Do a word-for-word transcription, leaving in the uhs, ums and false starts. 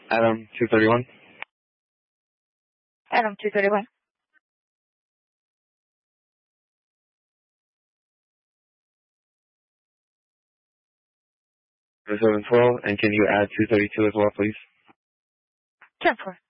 Adam two thirty-one. Adam two thirty-one. seven twelve, and can you add two thirty-two as well, please? ten four.